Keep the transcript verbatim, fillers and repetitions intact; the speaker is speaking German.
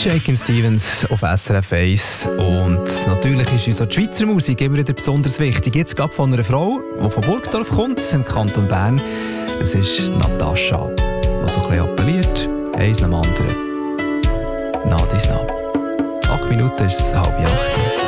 Shakin' Stevens auf S R F eins. Und natürlich ist uns auch die Schweizer Musik immer wieder besonders wichtig. Jetzt gerade von einer Frau, die von Burgdorf kommt, im Kanton Bern. Das ist Natascha, die so ein bisschen appelliert, eins nach dem anderen. Na, dies nach. Acht Minuten ist es halb acht.